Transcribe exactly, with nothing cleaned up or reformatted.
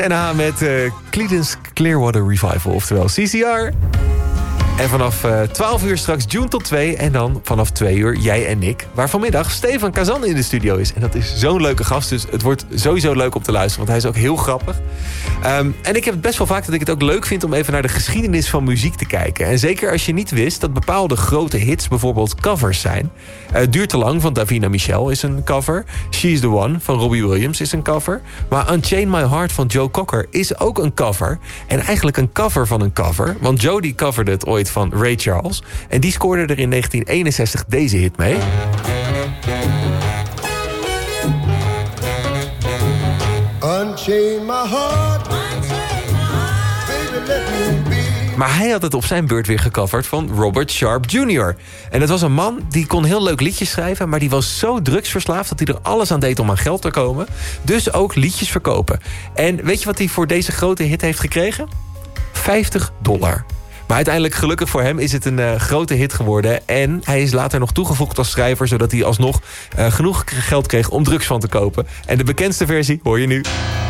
N H met uh, Creedence Clearwater Revival, oftewel C C R. En vanaf uh, twaalf uur straks June tot twee. En dan vanaf twee uur jij en ik. Waar vanmiddag Stefan Kazan in de studio is. En dat is zo'n leuke gast. Dus het wordt sowieso leuk om te luisteren. Want hij is ook heel grappig. Um, en ik heb het best wel vaak dat ik het ook leuk vind om even naar de geschiedenis van muziek te kijken. En zeker als je niet wist dat bepaalde grote hits bijvoorbeeld covers zijn. Uh, Duurt te lang van Davina Michel is een cover. She's the One van Robbie Williams is een cover. Maar Unchain My Heart van Joe Cocker is ook een cover. En eigenlijk een cover van een cover. Want Joe die coverde het ooit van Ray Charles. En die scoorde er in negentien eenenzestig deze hit mee. Unchain my heart, baby, let me be. Maar hij had het op zijn beurt weer gecoverd van Robert Sharp junior En dat was een man die kon heel leuk liedjes schrijven, maar die was zo drugsverslaafd dat hij er alles aan deed om aan geld te komen. Dus ook liedjes verkopen. En weet je wat hij voor deze grote hit heeft gekregen? vijftig dollar. Maar uiteindelijk, gelukkig voor hem, is het een uh, grote hit geworden. En hij is later nog toegevoegd als schrijver, zodat hij alsnog uh, genoeg geld kreeg om drugs van te kopen. En de bekendste versie hoor je nu.